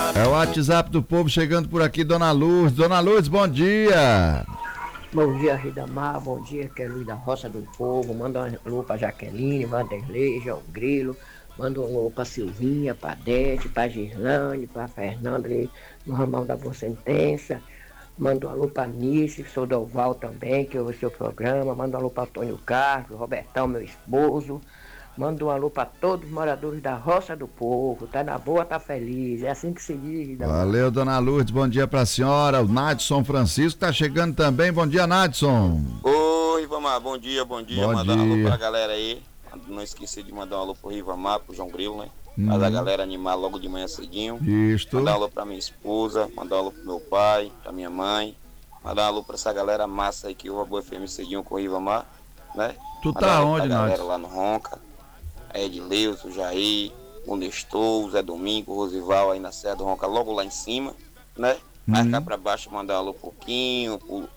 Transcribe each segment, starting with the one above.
É o WhatsApp do povo chegando por aqui, Dona Lourdes. Dona Lourdes, bom dia. Bom dia, Ridamar. Bom dia, que é Luiz da Roça do Povo. Manda um alô pra Jaqueline, Vanderlei, João Grilo. Manda um alô pra Silvinha, pra Dete, pra Gislane, pra Fernanda ali no Ramão da Boa Sentença. Manda um alô pra Nice, sou Doval também, que ouve o seu programa. Manda um alô pra Antônio Carlos, Robertão, meu esposo. Manda um alô para todos os moradores da Roça do Povo. Tá na boa, tá feliz. É assim que se diz. Valeu, Dona Lourdes. Bom dia pra senhora. O Nadson Francisco tá chegando também. Bom dia, Nadson. Oi, Rivamar. Bom dia. Mandar um alô pra galera aí. Não esqueci de mandar um alô pro Rivamar, pro João Grilo, né? Mas a galera animar logo de manhã cedinho. Isto. Mandar um alô pra minha esposa. Mandar um alô pro meu pai, pra minha mãe. Mandar um alô pra essa galera massa aí que ouve a Boa FM cedinho com o Rivamar, né? Tu tá onde, Nadson? Galera Nadson? lá no Ronca. Edileuzo, Jair, o Nestor, o Zé Domingo, o Rosival aí na Serra do Ronca, logo lá em cima, né? Mas cá pra baixo mandar um alô pouquinho,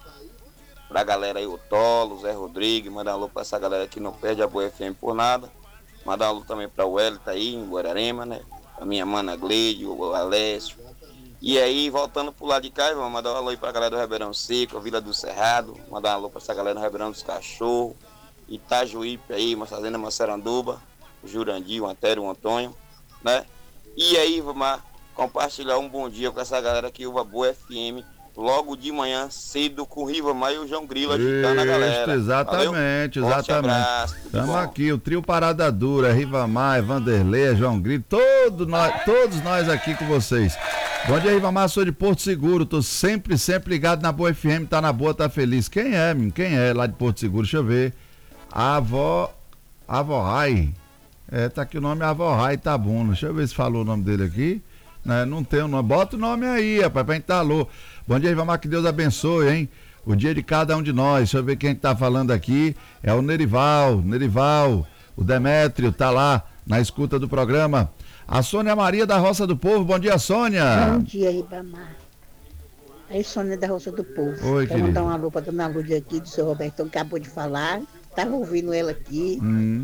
pra galera aí, o Tolo, o Zé Rodrigues, mandar um alô pra essa galera que não perde a Boa FM por nada. Mandar um alô também pra o Wellington aí, em Guararema, né? A minha mana Gleide, o Alessio. E aí, voltando pro lado de cá, vamos mandar um alô aí pra galera do Ribeirão Seco, a Vila do Cerrado, mandar um alô pra essa galera do Ribeirão dos Cachorros, Itajuípe aí, Fazenda Massaranduba, Jurandir, o Antério, o Antônio, né? E aí, vamos compartilhar um bom dia com essa galera que ouve a Boa FM logo de manhã, cedo, com o Rivamar e o João Grilo agitando a galera. Exatamente, Valeu? exatamente. Abraço, estamos aqui, o trio Parada Dura, Rivamar, Vanderlei, João Grilo, todos nós aqui com vocês. Bom dia, Rivamar, sou de Porto Seguro, tô sempre ligado na Boa FM, tá na boa, tá feliz. Quem é, menino? Quem é lá de Porto Seguro? Deixa eu ver. A avó Rai. Tá aqui o nome Avó Rai Tabuna. Deixa eu ver se falou o nome dele aqui. Não tem o nome. Bota o nome aí, rapaz, pra gente tá alô. Bom dia, Rivamar, que Deus abençoe, hein? O dia de cada um de nós. Deixa eu ver quem tá falando aqui. É o Nerival. O Demétrio tá lá na escuta do programa. A Sônia Maria da Roça do Povo. Bom dia, Sônia. Bom dia, Ribamar. Aí, Sônia da Roça do Povo. Oi, quero mandar um alô pra Dona Lúdia aqui, do seu Robertão, que acabou de falar. Tava ouvindo ela aqui.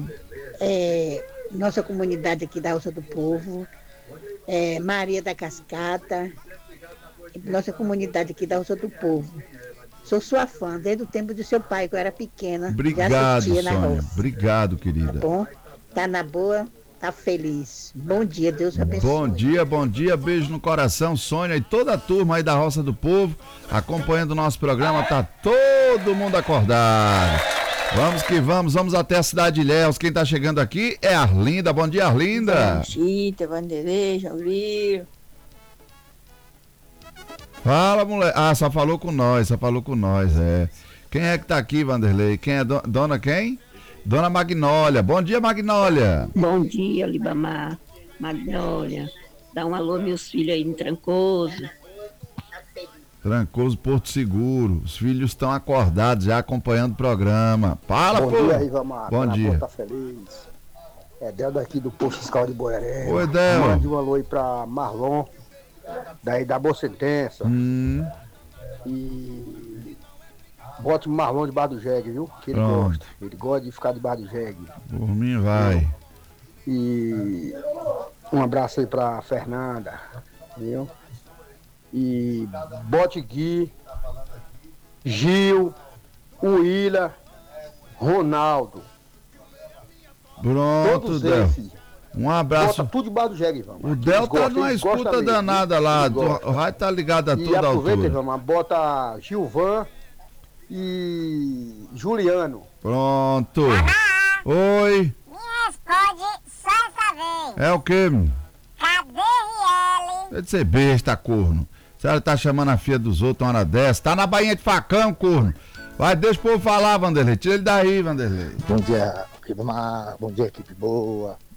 Nossa comunidade aqui da Roça do Povo, Maria da Cascata, nossa comunidade aqui da Roça do Povo. Sou sua fã, desde o tempo do seu pai, que eu era pequena. Obrigado, Sônia. Obrigado, querida. Tá bom? Tá na boa, tá feliz. Bom dia, Deus abençoe. Bom dia, beijo no coração, Sônia e toda a turma aí da Roça do Povo, acompanhando o nosso programa, tá todo mundo acordado. Vamos que vamos até a Cidade de Ilhéus. Quem tá chegando aqui é a Arlinda. Bom dia, Arlinda. Chita, Vanderlei, João Grilo. Fala, moleque. Só falou com nós, Quem é que tá aqui, Vanderlei? Quem é dona quem? Dona Magnólia. Bom dia, Magnólia. Bom dia, Libamar, Magnólia. Dá um alô, meus filhos aí em Trancoso. Trancoso, Porto Seguro. Os filhos estão acordados já acompanhando o programa. Fala, pô. Bom dia, Rivamar. Bom dia. Tá feliz. É Del daqui do Posto Fiscal de Boeré. Oi, Del. Mande um alô aí pra Marlon, daí da Boa Sentença. E bote o Marlon debaixo do jegue, viu? Que ele gosta. Ele gosta de ficar debaixo do jegue. Por mim vai. E um abraço aí pra Fernanda, viu? E bote Gui, Gil, Willa, Ronaldo. Pronto, Del. Um abraço. Bota tudo debaixo do jegue, vamos. O Del tá numa escuta danada lá. O rádio tá ligado a toda altura. E aproveita, vamos, bota Gilvan e Juliano. Pronto. Oi. Me responde só essa vez. É o quê, menino? Cadê Riele? Deve ser besta, corno. A senhora tá chamando a filha dos outros uma hora dessa. Tá na bainha de facão, corno. Vai, deixa o povo falar, Vanderlei. Tira ele daí, Vanderlei. Bom dia, Ribamar. Bom dia, equipe boa.